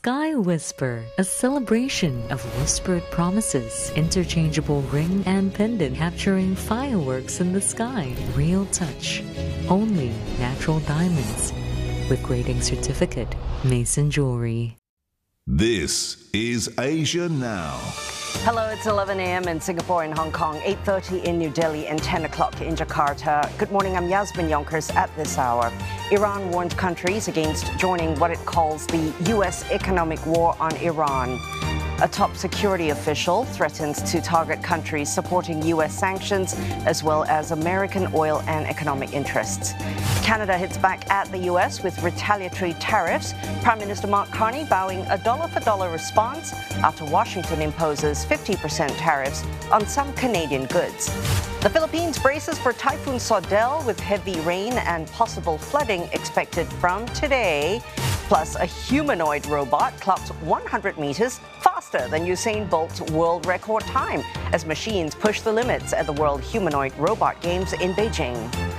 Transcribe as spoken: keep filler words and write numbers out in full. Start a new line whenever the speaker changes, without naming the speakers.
Sky Whisper, a celebration of whispered promises, interchangeable ring and pendant capturing fireworks in the sky. Real touch. Only natural diamonds. With grading certificate, Mason Jewelry.
This is Asia Now.
Hello, it's eleven a m in Singapore and Hong Kong, eight thirty in New Delhi and ten o'clock in Jakarta. Good morning, I'm Yasmin Yonkers at this hour. Iran warned countries against joining what it calls the U S economic war on Iran. A top security official threatens to target countries supporting U S sanctions as well as American oil and economic interests. Canada hits back at the U S with retaliatory tariffs. Prime Minister Mark Carney vowing a dollar-for-dollar response after Washington imposes fifty percent tariffs on some Canadian goods. The Philippines braces for Typhoon Sodell with heavy rain and possible flooding expected from today. Plus, a humanoid robot clocked one hundred meters faster than Usain Bolt's world record time as machines push the limits at the World Humanoid Robot Games in Beijing.